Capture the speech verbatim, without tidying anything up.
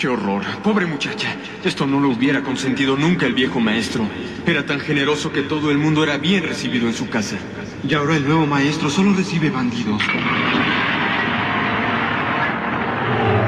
¡Qué horror! Pobre muchacha. Esto no lo hubiera consentido nunca el viejo maestro. Era tan generoso que todo el mundo era bien recibido en su casa. Y ahora el nuevo maestro solo recibe bandidos.